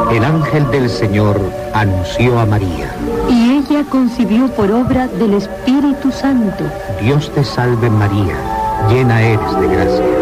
El ángel del Señor anunció a María. Y ella concibió por obra del Espíritu Santo. Dios te salve María, llena eres de gracia.